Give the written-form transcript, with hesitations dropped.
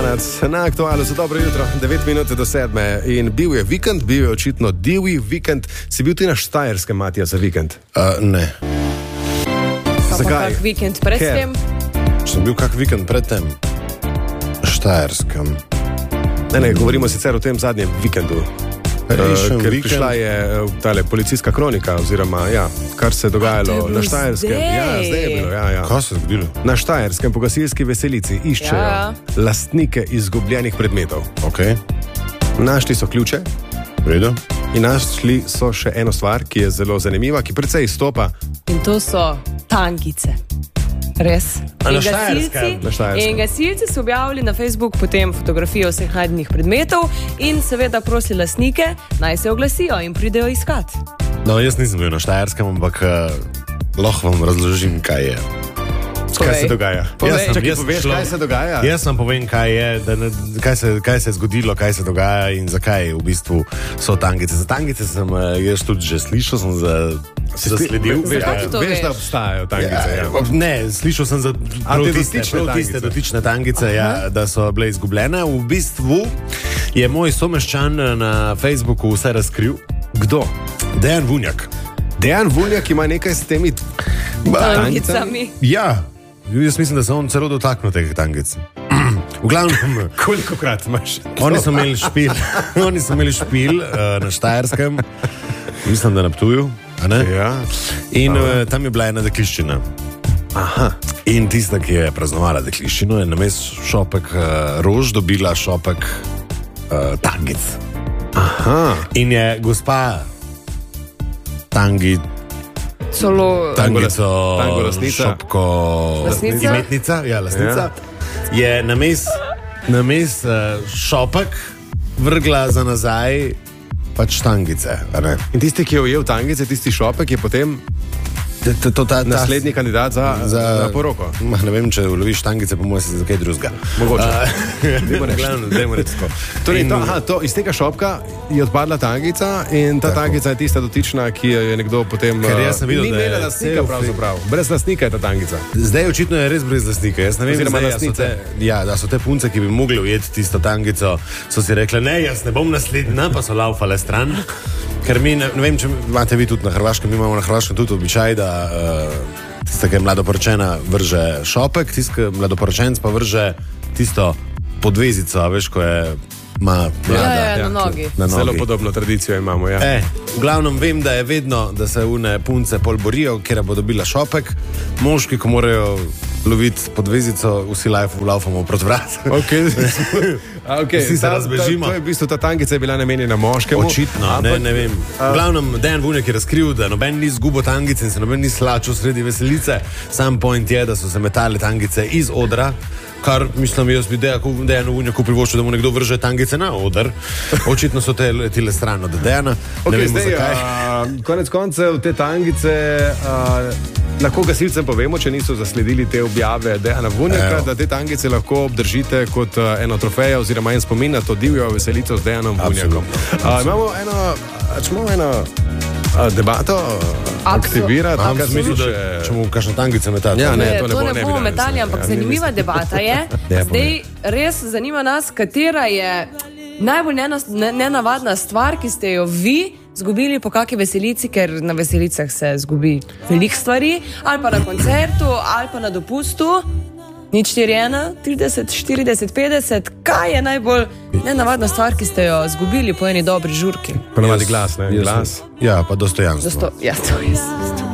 Banac na Aktualu za dobro jutro, 9 minut do 7. In bil je vikend, bil je očitno divji vikend. Si bil ti na Štajerskem, Matija, za vikend? Ne. Zakaj? Kak vikend pred tem? Sem bil kak vikend pred tem. Na Štajerskem. Ne, govorimo sicer o tem zadnjem vikendu. Ker prišla je tale policijska kronika, oziroma kar se je dogajalo na Štajerskem. Zdaj je bilo, Kaj se je zgodilo? Na Štajerskem po gasilski veselici iščejo lastnike izgubljenih predmetov. Okay. Našli so ključe. Vredo. In našli so še eno stvar, ki je zelo zanimiva, ki precej izstopa. In to so tangice. Res. Na Štajerskem. In gasilci so objavili na Facebook potem fotografijo vseh najdenih predmetov in seveda prosili lastnike, naj se oglasijo in pridejo iskat. No, jaz nisem bil na Štajerskem, ampak lahko vam razložim, kaj je. Kaj se dogaja? Kaj se dogaja? Jaz vam povem, kaj se je zgodilo, kaj se dogaja in zakaj v bistvu so tangice. Za tangice sem jaz tudi že slišal, sem zasledil. Veš, da obstajajo tangice? Ne, slišal sem za tiste dotične tangice, da so bile izgubljene. V bistvu je moj someščan na Facebooku vse razkril. Kdo? Dejan Vunjak. Dejan Vunjak ima nekaj s temi tangicami? Ja. Jaz mislim, da se on celo dotaknil teh tangic. V glavnem, kolikokrat imaš? Oni so imeli špil na Štajerskem, mislim, da na Ptuju, a ne? Ja. In tam je bila ena dekliščina. Aha. In tista, ki je praznovala dekliščino, je namesto šopek rož dobila šopek tangic. Aha. In je gospa tangico, šopko, imetnica, lastnica, je names šopek vrgla za nazaj pač tangice. In tisti, ki je ujel tangice, tisti šopek je potem naslednji kandidat za poroko. Ne vem, če uloviš tangice, pa moraš se za kaj drugega. Mogoče. Dajmo reči tako. Torej, iz tega šopka je odpadla tangica in ta tangica je tista dotična, ki je nekdo potem... Ker jaz sem videl, ni imela lastnika pravzaprav. Brez lastnika je ta tangica. Zdaj očitno je res brez lastnika. Jaz ne vem, da so te punce, ki bi mogli ujeti tisto tangico, so si rekle, ne, jaz ne bom naslednja, pa so laufale stran. Ker mi, ne vem, če imate vi tudi na Hrvaškem, mi imamo na Hrvaškem tudi običaj, da tista, ki je mladoporočena, vrže šopek, tista, ki je mladoporočenc, pa vrže tisto podvezico, veš, ko je mlada. Na nogi. Zelo podobno tradicijo imamo, V glavnem vem, da je vedno, da se une punce pol borijo, kjer bo dobila šopek, moški, ko morajo loviti podvezico, vsi laufamo proti vratu. Vsi se razbežimo. To je v bistvu, ta tangica je bila namenjena moškemu. Očitno, ne vem. V glavnem, Dejan Vunjak je razkril, da noben ni izgubil tangice in se noben ni slačil sredi veselice. Sam point je, da so se metale tangice iz odra, kar mislim, jaz bi Dejanu Vunjaku privoščil, da mu nekdo vrže tangice na oder. Očitno so te letile stran od Dejana. Ne vemo zakaj. Konec koncev te tangice lahko gasilcem povemo, če niso zasledili te objave Dejana Vunjaka, da te tangice lahko obdržite kot eno trofejo oziroma en spomin na to divjo veselico z Dejanom Vunjakom. Imamo eno debato aktivirati. Če mu kakšne tangice metati. To ne bomo metali, ampak zanimiva debata je. Zdaj res zanima nas, katera je najbolj nenavadna stvar, ki ste jo vi zgubili po kakšni veselici, ker na veselicah se zgubi veliko stvari, ali pa na koncertu, ali pa na dopustu. 041 30 40 50. Kaj je najbolj nenavadna stvar, ki ste jo zgubili po eni dobri žurki? Ponovadi glas, ne? Glas. Ja, pa dostojanstvo. Ja, to je.